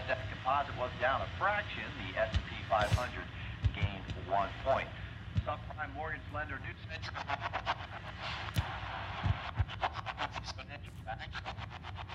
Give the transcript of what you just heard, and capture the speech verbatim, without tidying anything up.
NASDAQ composite was down a fraction. The S and P five hundred gained one point. Subprime mortgage lender New Century